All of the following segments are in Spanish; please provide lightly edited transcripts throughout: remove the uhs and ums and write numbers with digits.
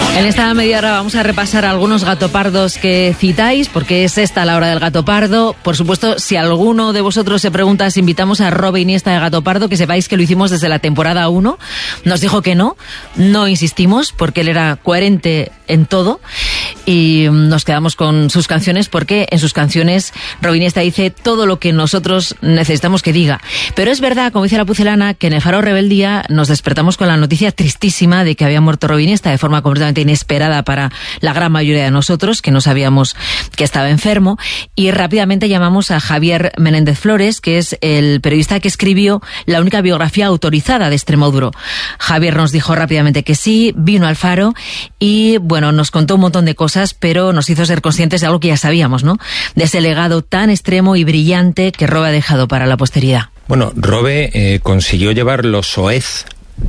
En esta media hora vamos a repasar algunos gatopardos que citáis, porque es esta la hora del gatopardo. Por supuesto, si alguno de vosotros se pregunta si invitamos a Robe Iniesta de Gatopardo, que sepáis que lo hicimos desde la temporada 1. Nos dijo que no insistimos, porque él era coherente en todo, y nos quedamos con sus canciones, porque en sus canciones Robe Iniesta dice todo lo que nosotros necesitamos que diga. Pero es verdad, como dice la Pucelana, que en el Faro Rebeldía nos despertamos con la noticia tristísima de que había muerto Robe Iniesta de forma completamente inesperada para la gran mayoría de nosotros, que no sabíamos que estaba enfermo, y rápidamente llamamos a Javier Menéndez Flores, que es el periodista que escribió la única biografía autorizada de Extremoduro. Javier nos dijo rápidamente que sí, vino al Faro y, bueno, nos contó un montón de cosas, pero nos hizo ser conscientes de algo que ya sabíamos, ¿no? De ese legado tan extremo y brillante que Robe ha dejado para la posteridad. Bueno, Robe consiguió llevar lo soez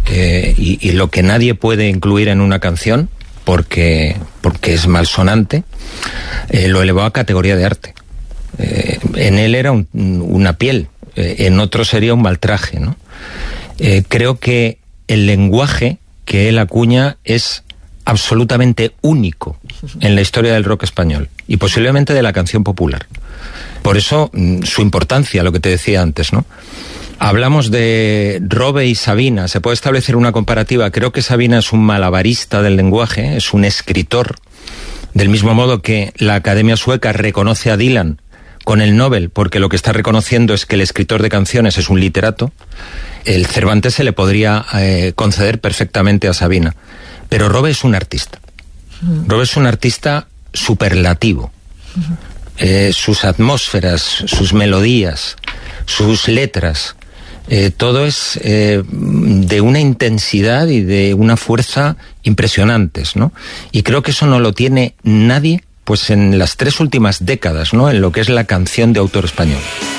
y lo que nadie puede incluir en una canción, porque es malsonante, lo elevó a categoría de arte. En él era una piel, en otro sería un maltraje, ¿no? Creo que el lenguaje que él acuña es absolutamente único en la historia del rock español y posiblemente de la canción popular. Por eso su importancia, lo que te decía antes, ¿no? Hablamos de Robe y Sabina, se puede establecer una comparativa. Creo que Sabina es un malabarista del lenguaje, es un escritor, del mismo modo que la Academia Sueca reconoce a Dylan con el Nobel, porque lo que está reconociendo es que el escritor de canciones es un literato. El Cervantes se le podría conceder perfectamente a Sabina, pero Robe es un artista. Robe es un artista superlativo. Sus atmósferas, sus melodías, sus letras, todo es de una intensidad y de una fuerza impresionantes, ¿no? Y creo que eso no lo tiene nadie, pues en las 3 últimas décadas, ¿no? En lo que es la canción de autor español.